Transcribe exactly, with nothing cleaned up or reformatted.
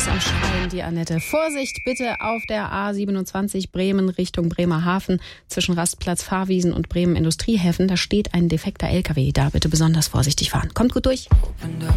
am Schreien, die Annette. Vorsicht bitte auf der A siebenundzwanzig Bremen Richtung Bremerhaven zwischen Rastplatz Fahrwiesen und Bremen Industriehäfen. Da steht ein defekter L K W. Da bitte besonders vorsichtig fahren. Kommt gut durch.